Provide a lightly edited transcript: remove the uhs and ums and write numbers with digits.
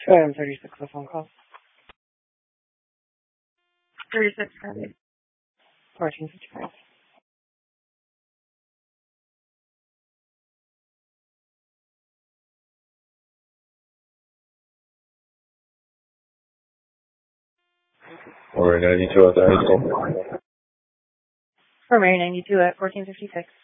I'm 36, a phone call. 36, Friday. 1455. Or 92 at the high school. For Mary 92 at 1456.